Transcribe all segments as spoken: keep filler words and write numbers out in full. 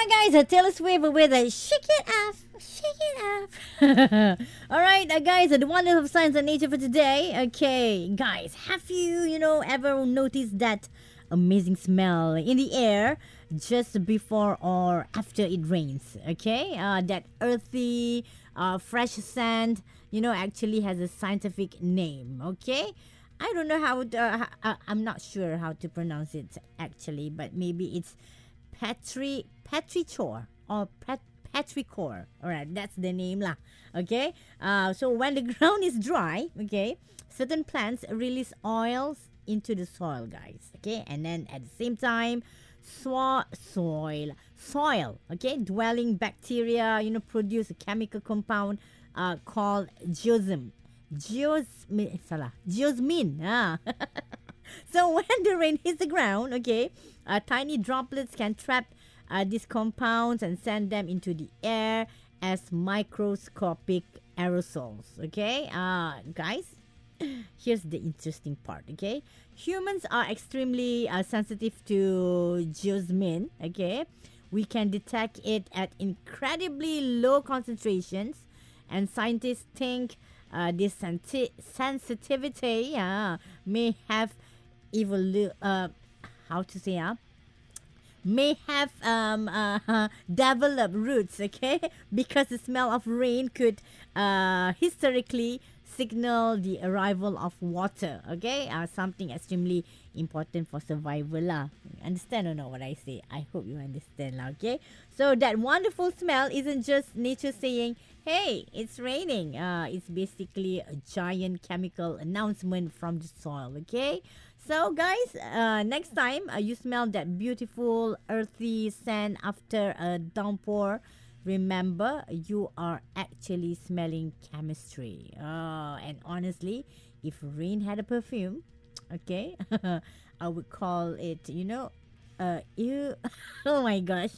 Alright guys, uh, Taylor Swift with a Shake It Off, Shake It Off. Alright uh, guys, uh, the wonders of science and nature for today. Okay, guys, have you, you know, ever noticed that amazing smell in the air just before or after it rains? Okay, uh, that earthy, uh, fresh scent, you know, actually has a scientific name. Okay, I don't know how. To, uh, uh, I'm not sure how to pronounce it actually, but maybe it's Petri Petrichor or Pet, Petrichor. All right, that's the name lah. Okay. Uh, so when the ground is dry, okay, certain plants release oils into the soil, guys. Okay, and then at the same time, so- soil, soil, okay, dwelling bacteria, you know, produce a chemical compound uh, called geosmin. Geosmin, salah, geosmin. Ah. So when the rain hits the ground, okay, uh, tiny droplets can trap uh, these compounds and send them into the air as microscopic aerosols. Okay, uh, guys, here's the interesting part. Okay, humans are extremely uh, sensitive to geosmin. Okay, we can detect it at incredibly low concentrations, and scientists think uh, this senti- sensitivity uh, may have evolu- uh, how to say uh, may have um, uh, developed roots, okay? Because the smell of rain could uh, historically signal the arrival of water, okay? Uh, something extremely important for survival lah. Understand or not what I say? I hope you understand lah, okay? So that wonderful smell isn't just nature saying, hey, it's raining. Uh, it's basically a giant chemical announcement from the soil, okay? So guys, uh, next time uh, you smell that beautiful earthy scent after a downpour, remember you are actually smelling chemistry. Uh, and honestly, if rain had a perfume, okay, I would call it, you know, uh, ew. Oh my gosh.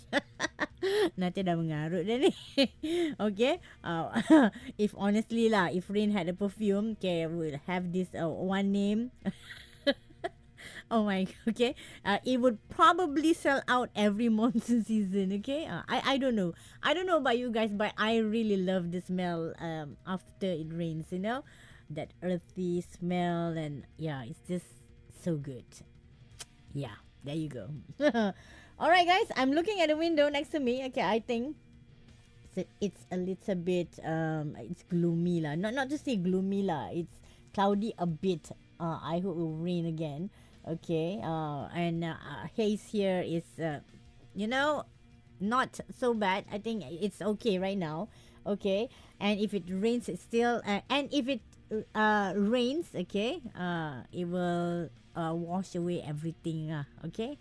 Nanti dah mengarut dah ni. Okay. Uh, if honestly lah, if rain had a perfume, okay, I would have this uh, one name. Oh my, okay. Uh, it would probably sell out every monsoon season, okay? Uh, I, I don't know. I don't know about you guys, but I really love the smell um, after it rains, you know? That earthy smell, and yeah, it's just so good. Yeah, there you go. Alright, guys, I'm looking at the window next to me. Okay, I think it's a, it's a little bit, um, it's gloomy lah. Not, not to say gloomy lah. It's cloudy a bit. Uh, I hope it will rain again. Okay, uh, and uh, haze here is, uh, you know, not so bad. I think it's okay right now. Okay, and if it rains, it's still, uh, and if it uh, rains, okay, uh, it will uh, wash away everything. Uh, okay.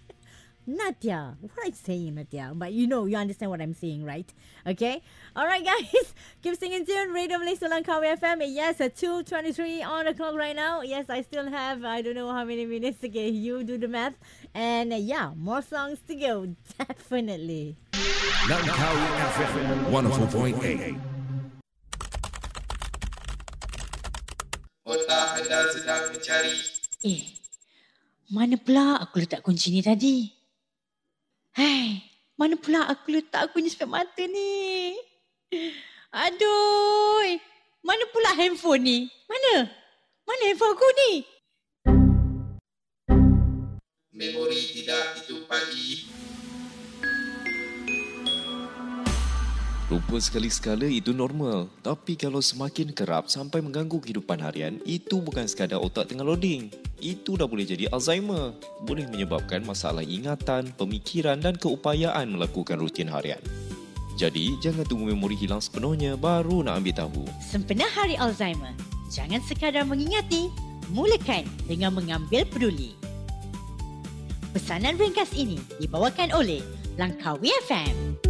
Nadia, what am I saying, Nadia? But you know, you understand what I'm saying, right? Okay? Alright, guys. Keep singing tune. Radio Malaysia Langkawi F M. Yes, at two twenty-three on the clock right now. Yes, I still have, I don't know how many minutes. Okay, you do the math. And uh, yeah, more songs to go. Definitely. Langkawi F M one oh four point eight. Otak anda sedang mencari. Eh, mana pula aku letak kunci ni tadi? Hai, mana pula aku letak kunci sepet mata ni? Aduh, mana pula handphone ni? Mana? Mana handphone aku ni? Memori tidak ditumpahkan. Lupa sekali-sekala itu normal. Tapi kalau semakin kerap sampai mengganggu kehidupan harian, itu bukan sekadar otak tengah loading. Itu dah boleh jadi Alzheimer. Boleh menyebabkan masalah ingatan, pemikiran dan keupayaan melakukan rutin harian. Jadi, jangan tunggu memori hilang sepenuhnya baru nak ambil tahu. Sempena Hari Alzheimer, jangan sekadar mengingati, mulakan dengan mengambil peduli. Pesanan ringkas ini dibawakan oleh Langkawi F M.